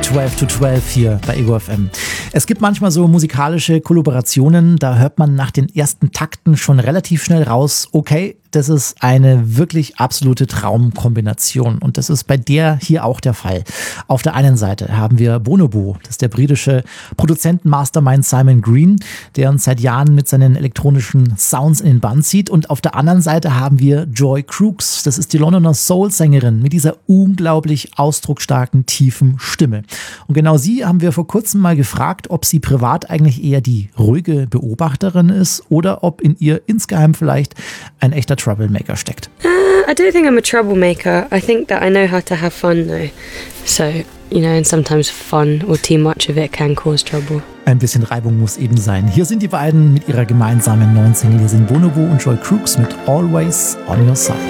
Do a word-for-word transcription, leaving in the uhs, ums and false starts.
zwölf to zwölf hier bei Ego F M. Es gibt manchmal so musikalische Kollaborationen, da hört man nach den ersten Takten schon relativ schnell raus, okay, das ist eine wirklich absolute Traumkombination und das ist bei der hier auch der Fall. Auf der einen Seite haben wir Bonobo, das ist der britische Produzenten-Mastermind Simon Green, der uns seit Jahren mit seinen elektronischen Sounds in den Bann zieht, und auf der anderen Seite haben wir Joy Crooks, das ist die Londoner Soul-Sängerin mit dieser unglaublich ausdrucksstarken, tiefen Stimme. Und genau sie haben wir vor kurzem mal gefragt, ob sie privat eigentlich eher die ruhige Beobachterin ist oder ob in ihr insgeheim vielleicht ein echter Troublemaker steckt. Uh, I don't think I'm a troublemaker. I think that I know how to have fun though. So, you know, and sometimes fun or too much of it can cause trouble. Ein bisschen Reibung muss eben sein. Hier sind die beiden mit ihrer gemeinsamen neuen Single. Hier sind Bonobo und Joy Crooks mit Always on Your Side.